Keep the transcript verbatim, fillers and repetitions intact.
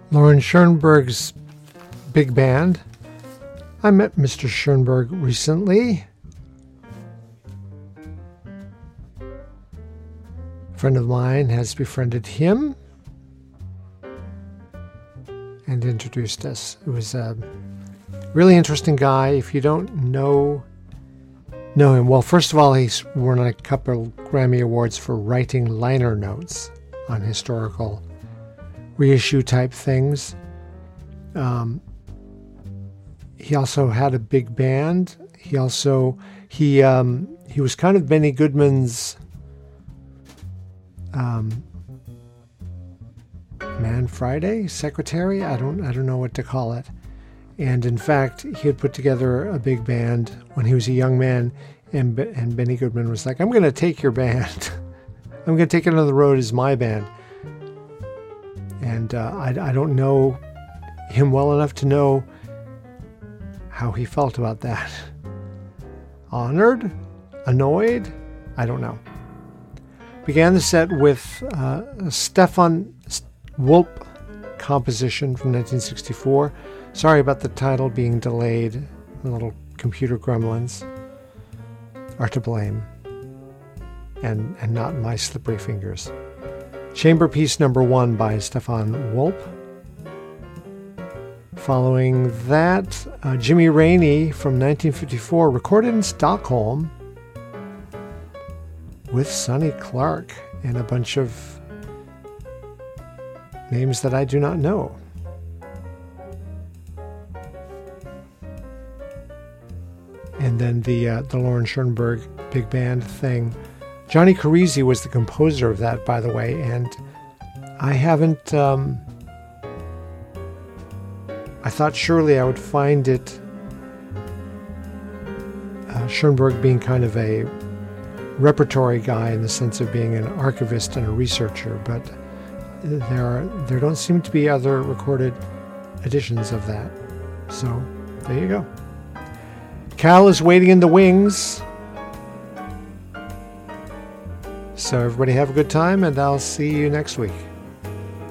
Lauren Schoenberg's big band. I met Mister Schoenberg recently. A friend of mine has befriended him and introduced us. It was a really interesting guy. If you don't know know him, well, first of all, he's won a couple Grammy Awards for writing liner notes on historical reissue type things. Um, he also had a big band. He also he um, he was kind of Benny Goodman's um, Man Friday secretary. I don't I don't know what to call it. And in fact, he had put together a big band when he was a young man, and and Benny Goodman was like, "I'm going to take your band. I'm going to take it on the road as my band." And uh, I, I don't know him well enough to know how he felt about that. Honored? Annoyed? I don't know. Began the set with uh, a Stefan Wolp composition from nineteen sixty-four. Sorry about the title being delayed. The little computer gremlins are to blame, and, and not my slippery fingers. Chamber Piece Number One by Stefan Wolp. Following that, uh, Jimmy Rainey from nineteen fifty-four, recorded in Stockholm with Sonny Clark and a bunch of names that I do not know. And then the uh, the Lauren Schoenberg big band thing. Johnny Carisi was the composer of that, by the way, and I haven't... Um, I thought surely I would find it... Uh, Schoenberg being kind of a repertory guy in the sense of being an archivist and a researcher, but there are there don't seem to be other recorded editions of that. So, there you go. Cal is waiting in the wings. So everybody have a good time, and I'll see you next week.